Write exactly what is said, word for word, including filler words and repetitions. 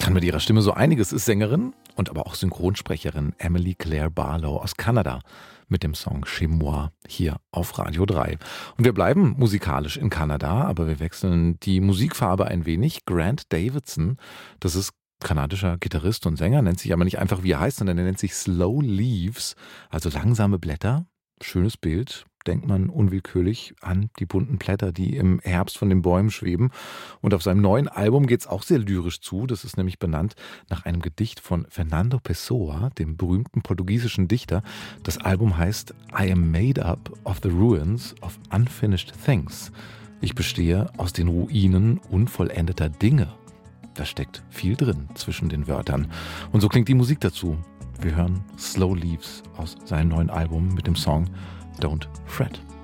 kann mit ihrer Stimme so einiges, ist Sängerin und aber auch Synchronsprecherin Emily Claire Barlow aus Kanada mit dem Song Chez Moi hier auf Radio drei. Und wir bleiben musikalisch in Kanada, aber wir wechseln die Musikfarbe ein wenig. Grant Davidson, das ist kanadischer Gitarrist und Sänger, nennt sich aber nicht einfach wie er heißt, sondern er nennt sich Slow Leaves, also langsame Blätter. Schönes Bild, denkt man unwillkürlich an die bunten Blätter, die im Herbst von den Bäumen schweben. Und auf seinem neuen Album geht es auch sehr lyrisch zu. Das ist nämlich benannt nach einem Gedicht von Fernando Pessoa, dem berühmten portugiesischen Dichter. Das Album heißt I am made up of the ruins of unfinished things. Ich bestehe aus den Ruinen unvollendeter Dinge. Da steckt viel drin zwischen den Wörtern. Und so klingt die Musik dazu. Wir hören Slow Leaves aus seinem neuen Album mit dem Song Don't Fret.